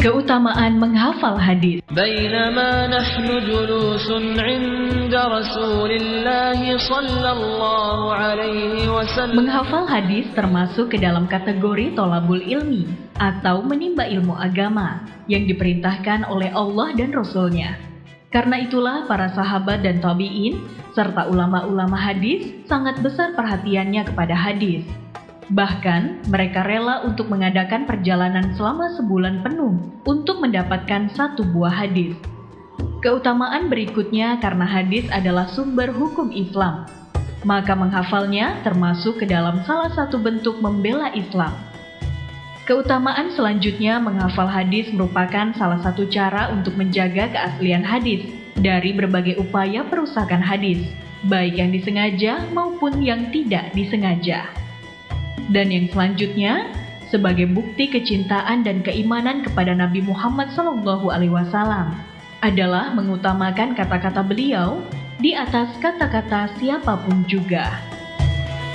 Keutamaan menghafal hadis. بينما نحن جلوس عند رسول الله صلى الله عليه وسلم. Menghafal hadis termasuk ke dalam kategori tolabul ilmi atau menimba ilmu agama yang diperintahkan oleh Allah dan Rasul-Nya. Karena itulah para sahabat dan tabi'in serta ulama-ulama hadis sangat besar perhatiannya kepada hadis. Bahkan, mereka rela untuk mengadakan perjalanan selama sebulan penuh untuk mendapatkan satu buah hadis. Keutamaan berikutnya karena hadis adalah sumber hukum Islam, maka menghafalnya termasuk ke dalam salah satu bentuk membela Islam. Keutamaan selanjutnya menghafal hadis merupakan salah satu cara untuk menjaga keaslian hadis dari berbagai upaya perusakan hadis, baik yang disengaja maupun yang tidak disengaja. Dan yang selanjutnya, sebagai bukti kecintaan dan keimanan kepada Nabi Muhammad SAW, adalah mengutamakan kata-kata beliau di atas kata-kata siapapun juga.